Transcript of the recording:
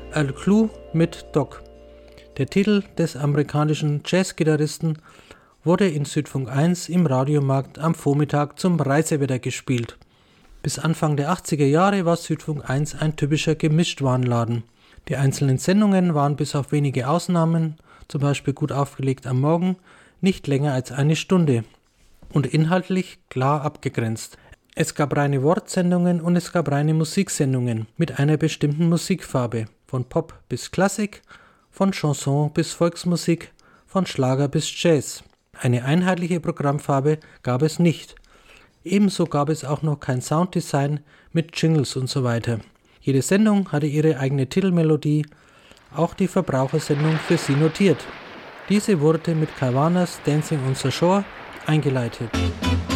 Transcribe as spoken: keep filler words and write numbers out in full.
Al Clou mit Doc. Der Titel des amerikanischen Jazzgitarristen wurde in Südfunk eins im Radiomarkt am Vormittag zum Reisewetter gespielt. Bis Anfang der achtziger Jahre war Südfunk eins ein typischer Gemischtwarenladen. Die einzelnen Sendungen waren bis auf wenige Ausnahmen, zum Beispiel Gut aufgelegt am Morgen, nicht länger als eine Stunde und inhaltlich klar abgegrenzt. Es gab reine Wortsendungen und es gab reine Musiksendungen mit einer bestimmten Musikfarbe, von Pop bis Klassik, von Chanson bis Volksmusik, von Schlager bis Jazz. Eine einheitliche Programmfarbe gab es nicht. Ebenso gab es auch noch kein Sounddesign mit Jingles und so weiter. Jede Sendung hatte ihre eigene Titelmelodie, auch die Verbrauchersendung für sie notiert. Diese wurde mit Cabanas Dancing on the Shore eingeleitet.